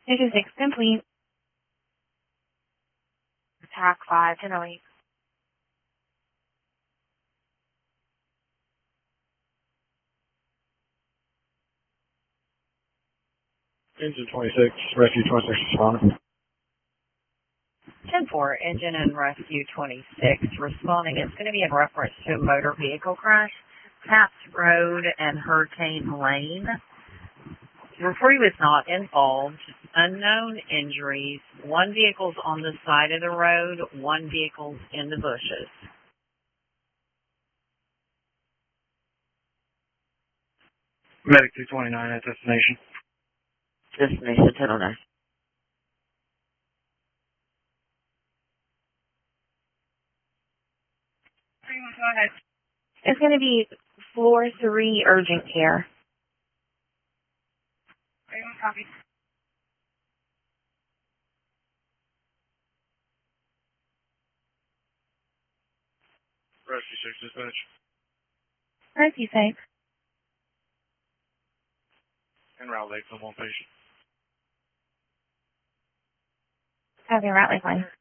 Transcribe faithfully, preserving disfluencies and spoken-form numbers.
Vision six complete. Attack five, ten oh eight. Engine twenty-six, Rescue twenty-six responding. ten four, engine and rescue twenty-six responding. It's going to be in reference to a motor vehicle crash, Taps Road and Hurricane Lane. The crew is not involved. Unknown injuries. One vehicle's on the side of the road, one vehicle's in the bushes. Medic two twenty-nine at destination. Destination ten oh nine. Go ahead. It's going to be floor three urgent care. Copy. Rescue six dispatch. Rescue six. En route, late, one patient. Copy, route lifeline.